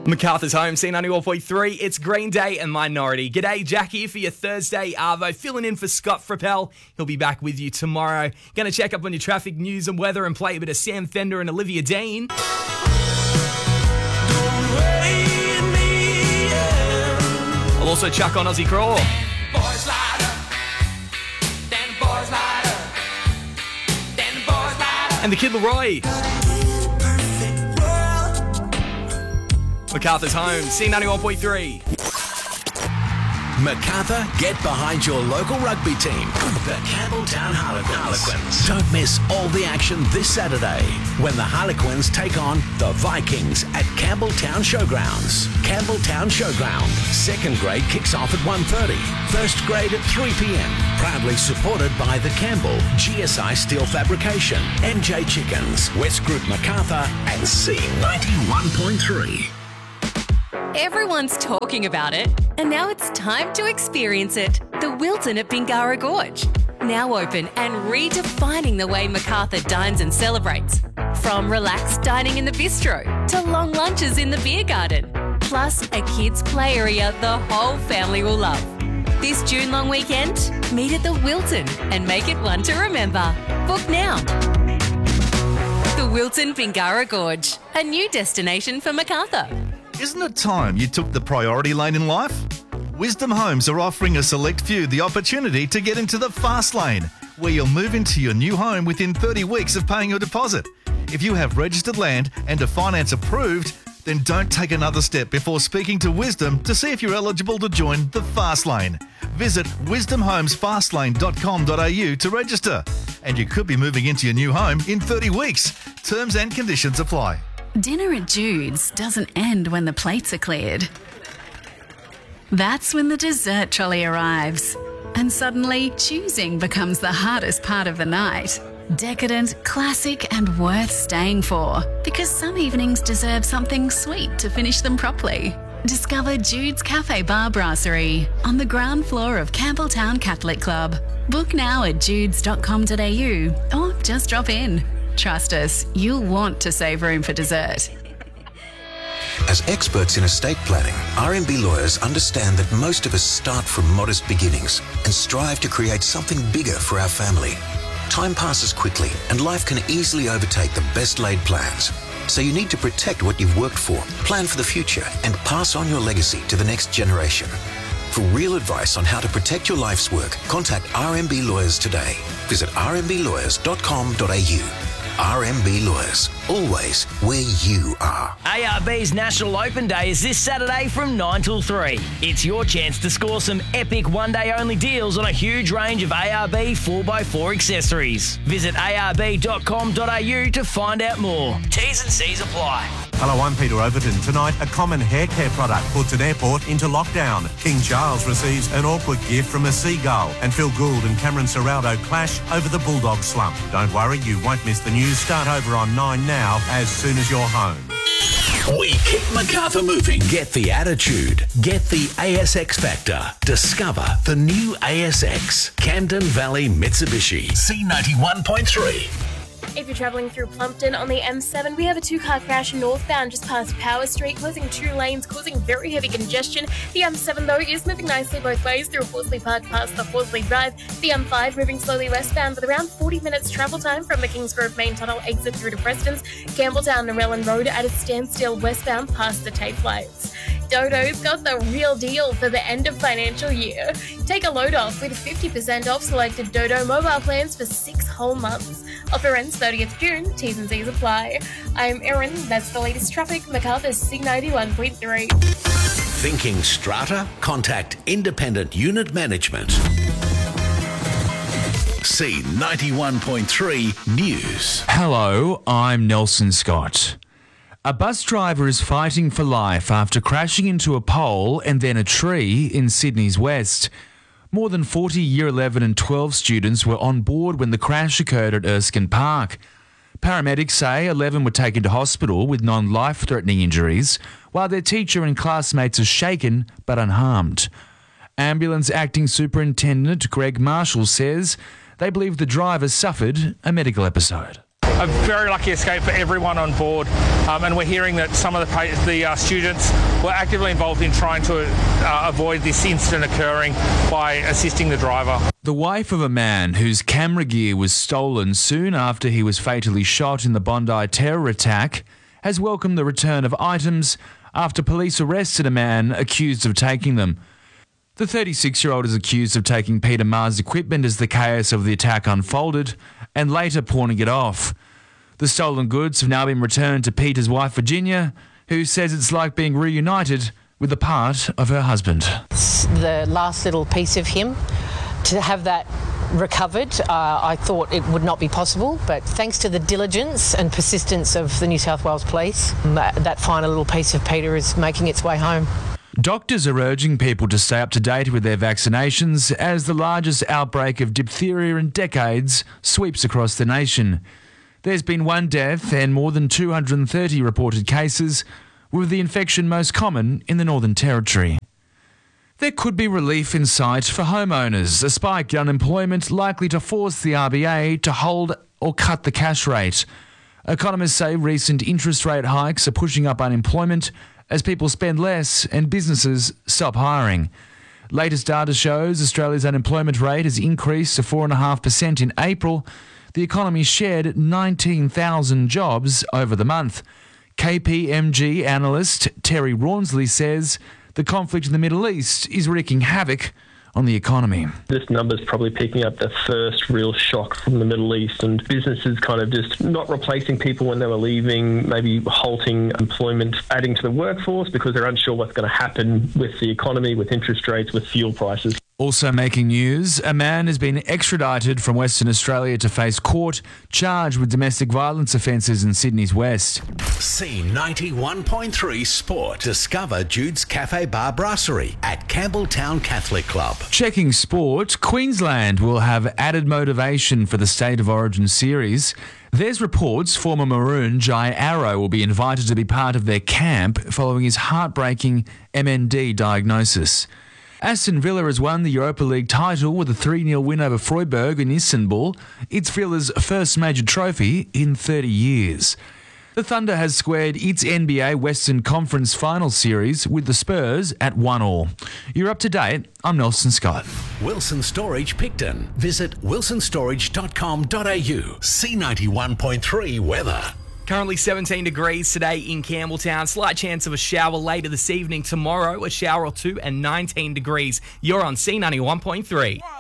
MacArthur's home, C91.3. It's Green Day and Minority. G'day, Jack here for your Thursday Arvo, filling in for Scott Frappel. He'll be back with you tomorrow. Going to check up on your traffic news and weather and play a bit of Sam Fender and Olivia Dean. I'll also chuck on Aussie Crawl. And the Kid Leroy. MacArthur's home, C91.3. MacArthur, get behind your local rugby team, the Campbelltown Harlequins. Don't miss all the action this Saturday when the Harlequins take on the Vikings at Campbelltown Showgrounds. Campbelltown Showground. Second grade kicks off at 1:30. First grade at 3 p.m. Proudly supported by the Campbell, GSI Steel Fabrication, MJ Chickens, West Group MacArthur, and C91.3. Everyone's talking about it, and now it's time to experience it. The Wilton at Bingara Gorge. Now open and redefining the way MacArthur dines and celebrates. From relaxed dining in the bistro to long lunches in the beer garden. Plus a kids' play area the whole family will love. This June long weekend, meet at the Wilton and make it one to remember. Book now. The Wilton Bingara Gorge, a new destination for MacArthur. Isn't it time you took the priority lane in life? Wisdom Homes are offering a select few the opportunity to get into the fast lane, where you'll move into your new home within 30 weeks of paying your deposit. If you have registered land and are finance approved, then don't take another step before speaking to Wisdom to see if you're eligible to join the fast lane. Visit wisdomhomesfastlane.com.au to register, and you could be moving into your new home in 30 weeks. Terms and conditions apply. Dinner at Jude's doesn't end when the plates are cleared. That's when the dessert trolley arrives. And suddenly, choosing becomes the hardest part of the night. Decadent, classic, and worth staying for. Because some evenings deserve something sweet to finish them properly. Discover Jude's Cafe Bar Brasserie on the ground floor of Campbelltown Catholic Club. Book now at judes.com.au or just drop in. Trust us, you'll want to save room for dessert. As experts in estate planning, RMB lawyers understand that most of us start from modest beginnings and strive to create something bigger for our family. Time passes quickly and life can easily overtake the best laid plans. So you need to protect what you've worked for, plan for the future, and pass on your legacy to the next generation. For real advice on how to protect your life's work, contact RMB Lawyers today. Visit rmblawyers.com.au. RMB Lawyers, always where you are. ARB's National Open Day is this Saturday from 9 till 3. It's your chance to score some epic one-day-only deals on a huge range of ARB 4x4 accessories. Visit arb.com.au to find out more. T's and C's apply. Hello, I'm Peter Overton. Tonight, a common hair care product puts an airport into lockdown. King Charles receives an awkward gift from a seagull. And Phil Gould and Cameron Serraldo clash over the Bulldog slump. Don't worry, you won't miss the news. Start over on 9 now as soon as you're home. We keep MacArthur moving. Get the attitude. Get the ASX factor. Discover the new ASX. Camden Valley Mitsubishi. C91.3. If you're travelling through Plumpton on the M7, we have a two-car crash northbound just past Power Street, closing 2 lanes, causing very heavy congestion. The M7, though, is moving nicely both ways through Horsley Park past the Horsley Drive. The M5 moving slowly westbound with around 40 minutes travel time from the Kingsgrove Main Tunnel exit through to Preston's. Campbelltown Narellan Road at a standstill westbound past the TAFE lights. Dodo's got the real deal for the end of financial year. Take a load off with 50% off selected Dodo mobile plans for 6 whole months. Offer ends 30th June, T's and C's apply. I'm Erin, that's the latest traffic, MacArthur's C91.3. Thinking strata? Contact Independent Unit Management. C91.3 News. Hello, I'm Nelson Scott. A bus driver is fighting for life after crashing into a pole and then a tree in Sydney's west. More than 40 Year 11 and 12 students were on board when the crash occurred at Erskine Park. Paramedics say 11 were taken to hospital with non-life-threatening injuries, while their teacher and classmates are shaken but unharmed. Ambulance Acting Superintendent Greg Marshall says they believe the driver suffered a medical episode. A very lucky escape for everyone on board, and we're hearing that some of the students were actively involved in trying to avoid this incident occurring by assisting the driver. The wife of a man whose camera gear was stolen soon after he was fatally shot in the Bondi terror attack has welcomed the return of items after police arrested a man accused of taking them. The 36-year-old is accused of taking Peter Ma's equipment as the chaos of the attack unfolded and later pawning it off. The stolen goods have now been returned to Peter's wife, Virginia, who says it's like being reunited with a part of her husband. The last little piece of him, to have that recovered, I thought it would not be possible, but thanks to the diligence and persistence of the New South Wales Police, that final little piece of Peter is making its way home. Doctors are urging people to stay up to date with their vaccinations as the largest outbreak of diphtheria in decades sweeps across the nation. There's been one death and more than 230 reported cases, with the infection most common in the Northern Territory. There could be relief in sight for homeowners, a spike in unemployment likely to force the RBA to hold or cut the cash rate. Economists say recent interest rate hikes are pushing up unemployment as people spend less and businesses stop hiring. Latest data shows Australia's unemployment rate has increased to 4.5% in April. The economy shared 19,000 jobs over the month. KPMG analyst Terry Rawnsley says the conflict in the Middle East is wreaking havoc on the economy. This number's probably picking up the first real shock from the Middle East, and businesses kind of just not replacing people when they were leaving, maybe halting employment, adding to the workforce because they're unsure what's going to happen with the economy, with interest rates, with fuel prices. Also making news, a man has been extradited from Western Australia to face court, charged with domestic violence offences in Sydney's West. C91.3 Sport. Discover Jude's Cafe Bar Brasserie at Campbelltown Catholic Club. Checking sport, Queensland will have added motivation for the State of Origin series. There's reports former Maroon Jai Arrow will be invited to be part of their camp following his heartbreaking MND diagnosis. Aston Villa has won the Europa League title with a 3-0 win over Freiburg in Istanbul. It's Villa's first major trophy in 30 years. The Thunder has squared its NBA Western Conference Final Series with the Spurs at 1-1. You're up to date. I'm Nelson Scott. Wilson Storage Picton. Visit wilsonstorage.com.au. C91.3 weather. Currently 17 degrees today in Campbelltown. Slight chance of a shower later this evening. Tomorrow, a shower or two and 19 degrees. You're on C91.3.